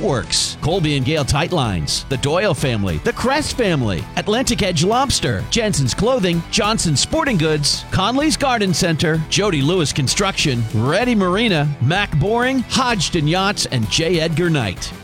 Boatworks, Colby and Gale Tight Lines, the Doyle family, the Crest family, Atlantic Edge Lobster, Jensen's Clothing, Johnson's Sporting Goods, Conley's Garden Center, Jody Lewis Construction, Ready Marina, Mac Boring, Hodgdon Yachts, and J. Edgar Knight.